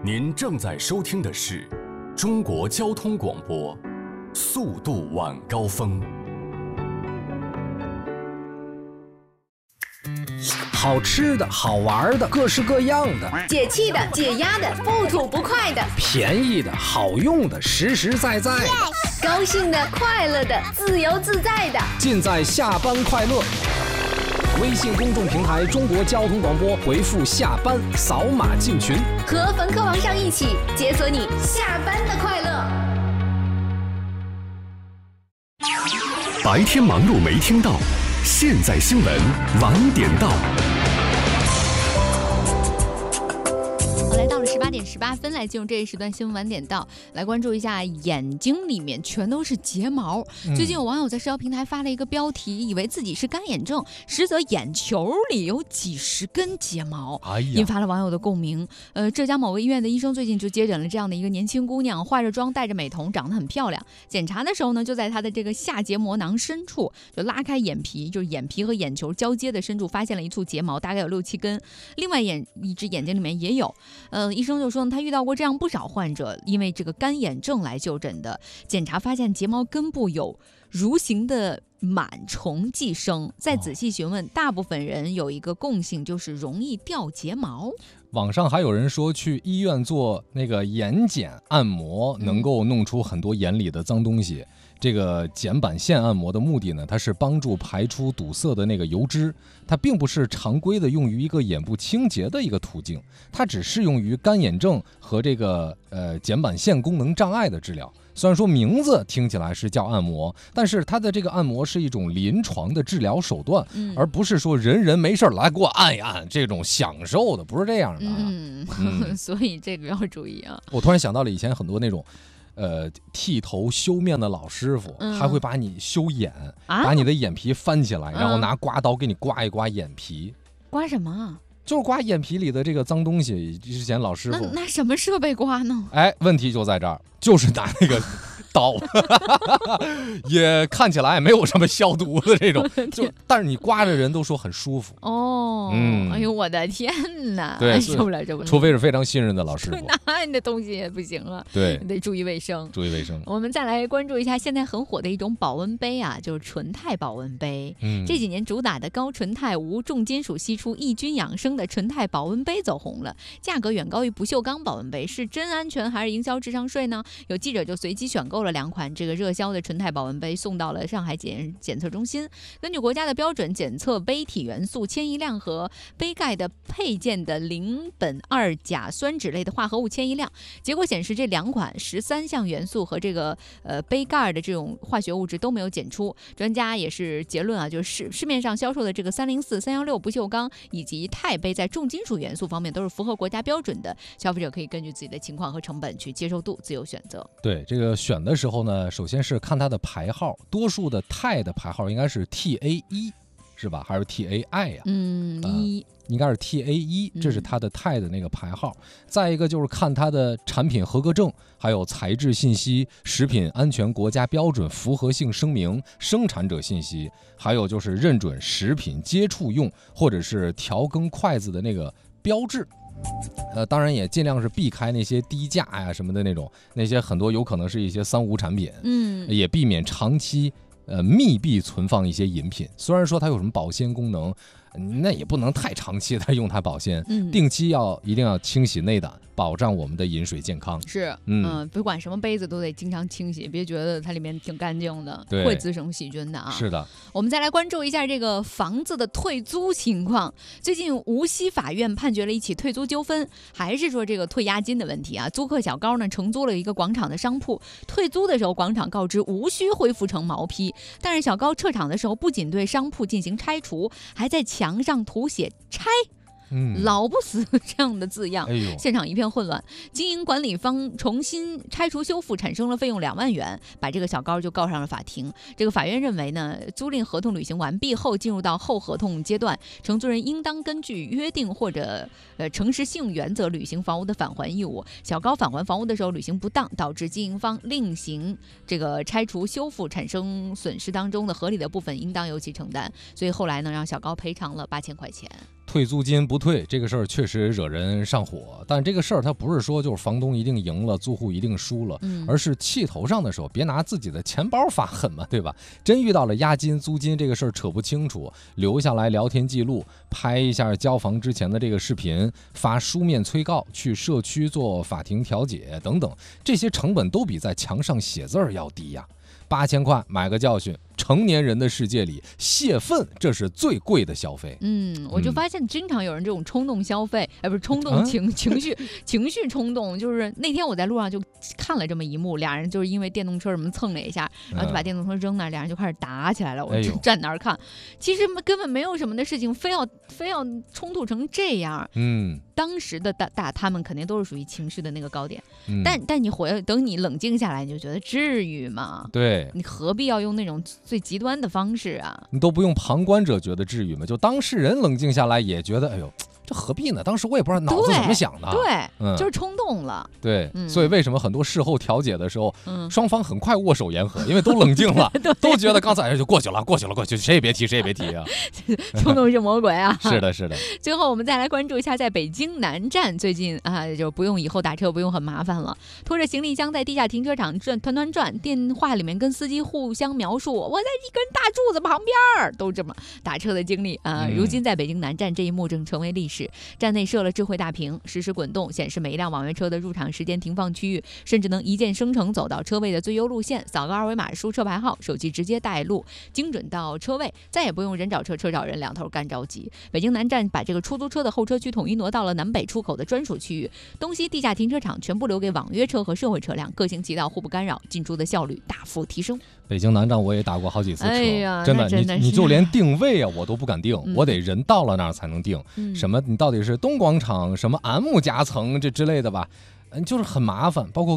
您正在收听的是中国交通广播速度晚高峰。 好吃的好玩的各式各样的， 解气的解压的不吐不快的， 便宜的好用的实实在在的， 高兴的快乐的自由自在的， 尽在下班快乐。微信公众平台中国交通广播，回复下班扫码进群， 和冯科王上一起解锁你下班的快乐。 白天忙碌没听到，现在新闻晚点到。 来到了18点18分，来进入这一时段新闻晚点到，来关注一下眼睛里面全都是睫毛。最近有网友在社交平台发了一个标题，以为自己是干眼症，实则眼球里有几十根睫毛，引发了网友的共鸣。浙江某个医院的医生最近就接诊了这样的一个年轻姑娘，化着妆，戴着美瞳，长得很漂亮。检查的时候呢，就在她的这个下睫膜囊深处，就拉开眼皮，就是眼皮和眼球交接的深处，发现了一簇睫毛，大概有6、7根。另外一只眼睛里面也有。医生就说他遇到过这样不少患者，因为这个干眼症来就诊的，检查发现睫毛根部有蠕形的螨虫寄生，再仔细询问，大部分人有一个共性，就是容易掉睫毛。 网上还有人说去医院做那个眼睑按摩，能够弄出很多眼里的脏东西。这个睑板腺按摩的目的呢，它是帮助排出堵塞的那个油脂，它并不是常规的用于一个眼部清洁的一个途径，它只适用于干眼症和这个睑板腺功能障碍的治疗。虽然说名字听起来是叫按摩，但是它的这个按摩是一种临床的治疗手段，而不是说人人没事来给我按一按这种享受的，不是这样的。 所以这个要注意啊。 我突然想到了以前很多那种剃头修面的老师傅，还会把你修眼，把你的眼皮翻起来，然后拿刮刀给你刮一刮眼皮。 刮什么啊？ 就是刮眼皮里的这个脏东西。之前老师傅那什么设备刮呢？ 问题就在这儿，就是拿那个刀也看起来也没有什么消毒的这种，但是你刮着人都说很舒服哦。哎呦我的天哪， 对， 受不了， 除非是非常信任的老师傅， 那你的东西也不行了， 对， 得注意卫生， 注意卫生。 我们再来关注一下现在很火的一种保温杯啊，就是纯钛保温杯。这几年主打的高纯钛无重金属析出抑菌养生的纯钛保温杯走红了，价格远高于不锈钢保温杯，是真安全还是营销智商税呢？有记者就随机选购了2款这个热销的纯钛保温杯，送到了上海检测中心。根据国家的标准检测杯体元素铅一量和杯盖的配件的邻苯二甲酸酯类的化合物铅一量，结果显示这2款13项元素和这个杯盖的这种化学物质都没有检出。专家也是结论啊，就是市面上销售的这个304、316不锈钢以及钛杯在重金属元素方面都是符合国家标准的，消费者可以根据自己的情况和成本去接受度自由选择。 对，这个选的时候呢，首先是看它的牌号，多数的钛的牌号应该是 TA1 是吧？还是 TAI 呀？应该是 TA1， 这是它的钛的那个牌号。再一个就是看它的产品合格证，还有材质信息、食品安全国家标准符合性声明、生产者信息，还有就是认准食品接触用或者是调羹筷子的那个标志。当然也尽量是避开那些低价呀什么的那些很多有可能是一些3无产品，也避免长期密闭存放一些饮品。虽然说它有什么保鲜功能，那也不能太长期的用它保鲜，定期一定要清洗内胆，保障我们的饮水健康。 是，不管什么杯子都得经常清洗，别觉得它里面挺干净的，会滋生细菌的啊。 是的。 我们再来关注一下这个房子的退租情况。最近无锡法院判决了一起退租纠纷，还是说这个退押金的问题啊。租客小高呢承租了一个广场的商铺，退租的时候广场告知无需恢复成毛坯，但是小高撤场的时候不仅对商铺进行拆除，还在墙上涂写拆老不死这样的字样，现场一片混乱。经营管理方重新拆除修复产生了费用2万元，把这个小高就告上了法庭。这个法院认为呢，租赁合同履行完毕后，进入到后合同阶段，承租人应当根据约定或者诚实性原则履行房屋的返还义务。小高返还房屋的时候履行不当，导致经营方另行这个拆除修复产生损失当中的合理的部分应当由其承担，所以后来呢让小高赔偿了8000块钱。 退租金不退这个事儿确实惹人上火，但这个事儿它不是说就是房东一定赢了，租户一定输了，而是气头上的时候别拿自己的钱包发狠嘛，对吧？真遇到了押金租金这个事儿扯不清楚，留下来聊天记录，拍一下交房之前的这个视频，发书面催告，去社区做法庭调解等等，这些成本都比在墙上写字儿要低呀。8000块买个教训，成年人的世界里，泄愤这是最贵的消费。 我就发现经常有人这种冲动消费，不是冲动情绪冲动。就是那天我在路上就看了这么一幕，俩人就是因为电动车什么蹭了一下，然后就把电动车扔那儿，俩人就开始打起来了。我就站那儿看，其实根本没有什么的事情，非要冲突成这样。当时的他们肯定都是属于情绪的那个高点，但你等你冷静下来，你就觉得至于吗？ 对， 你何必要用那种最极端的方式啊？ 你都不用旁观者觉得至于吗？就当事人冷静下来也觉得，哎呦，这何必呢？当时我也不知道脑子怎么想的， 对，就是冲动了。 对，所以为什么很多事后调解的时候，双方很快握手言和，因为都冷静了，都觉得刚才就过去了，谁也别提啊。 冲动是魔鬼啊！ 是的。 最后我们再来关注一下，在北京南站最近就不用以后打车不用很麻烦了，拖着行李箱在地下停车场团转，电话里面跟司机互相描述我在一根大柱子旁边，都这么打车的经历啊。如今在北京南站这一幕正成为历史。站内设了智慧大屏，实时滚动显示每一辆网约车的入场时间、停放区域，甚至能一键生成走到车位的最优路线，扫个二维码输车牌号，手机直接带路，精准到车位，再也不用人找车车找人，两头干着急。北京南站把这个出租车的候车区统一挪到了南北出口的专属区域，东西地下停车场全部留给网约车和社会车辆，各行其道，互不干扰，进出的效率大幅提升。 北京南站我也打过好几次车， 真的你就连定位啊我都不敢定，我得人到了那儿才能定。什么你到底是东广场什么 M 夹层这之类的吧，就是很麻烦，包括